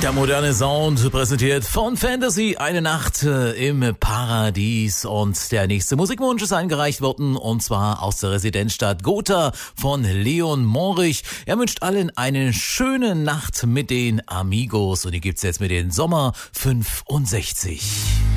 Der moderne Sound präsentiert von Fantasy eine Nacht im Paradies, und der nächste Musikwunsch ist eingereicht worden, und zwar aus der Residenzstadt Gotha von Leon Morich. Er wünscht allen eine schöne Nacht mit den Amigos, und die gibt's jetzt mit den Sommer 65.